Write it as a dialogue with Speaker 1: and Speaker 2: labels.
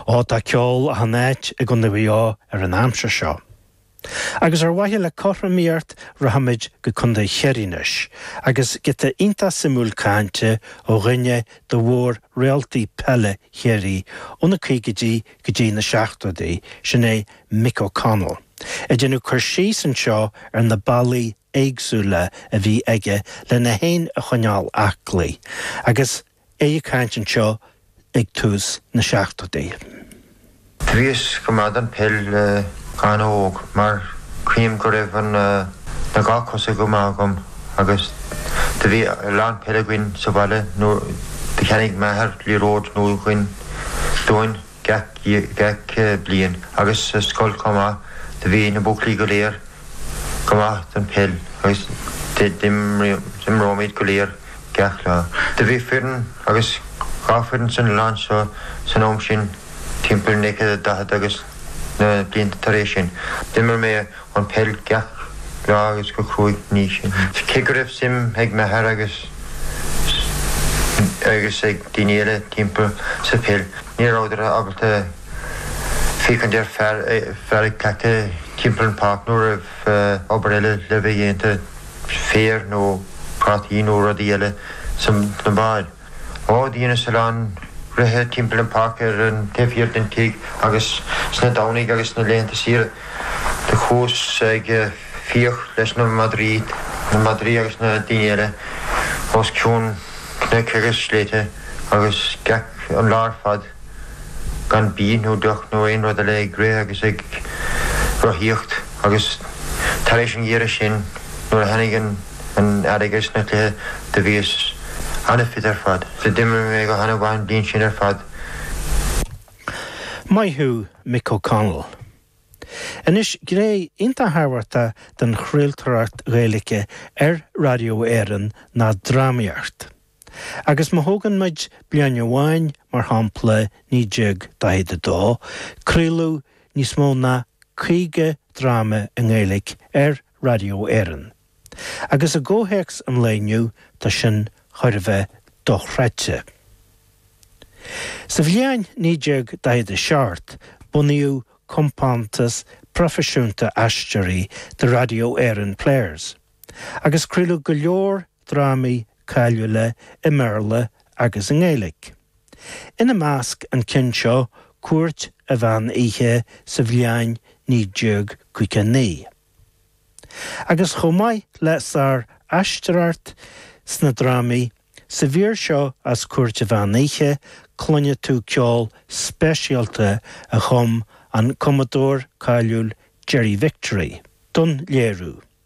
Speaker 1: Ó tá ceol a hanéit ag an bhíá an amsir seo. Agus waithe le corramíart rahamid go chunda cheirínis, agus gita inta simúlcáinte ó rinne do bhór realtaí pelle cheirí óna cígadí go dtí na seachtardaí sin é Mick O'Connell. Déanú chuir síos an seo na ballaí éagsúla a bhí aige le na hain a choneáil aclaí, agus é cáint an seo ag tús na seachtardaí.
Speaker 2: Bhís go mad an pell gan óg, mar cream go raibh an na gáchos go mágam, agus de bhí lán pellegrin sa bhaile nó de cheannig methar líród nó chuin dóin gach blian, agus scoil comá de bhí na buclí go léir go maith an pell, agus dim róméid go léir gach lá. De bhí firin agus gáfirin san lán san óm sin timppel neke dahat agus na blianta taréis sin. Dimmer mé an pell gach lá agus go chrúig ní sin. Cé go raibh sim ag methar agus ag daoine timppel sa pell. Ní ráidir abalta fican dear fear cete timppel an park nó raibh obair eile le bheith dhéanta fér nó prátaí nó rudí eile san na báid. Ó daoine sa lán rethe timppel an park an tefhirt den tig agus sna dánig agus na léanta sire de chós ag fioch leis na Madrid agus na daine os ciún cnec agus sléite agus gach an lár fad gan bí nó duch nó ein rud a le gré agus ag rothíocht agus taréis an ghéire sin nó a hennig an adigus na léthe de bhís Hanna fit fad. So dimmer me go hanna bhain dín sin fad.
Speaker 1: Maithú Mick O'Connell. Is gré inta harwarta den chríltaracht réalacha Radio Éireann ná drámaíocht. Agus má hógan muid bliain bháin mar hampla ní jig daid dó, crílú níos mó na 50 dráma an Gaelic Radio Éireann. Agus a ggótheics an léiniu tá sin chuirbheith dochreite. Sa bhliain níideag daid seart, buníú compántas profisiúnta aisteoirí de Radio Éireann Players, agus críoladh go leor drámaí cáiliúla i Merle agus an Gaelic. Ina measc an cin seo cuairt a bhean ihe sa bhliain níideag cuiche ní. Agus chomáid leis aisteart sna drámaí, sa bhíor seo as cuairt a bhean ihe clonne tú ceol speisialta a chum an Commodore cáiliúil Jerry Victory, don léirú.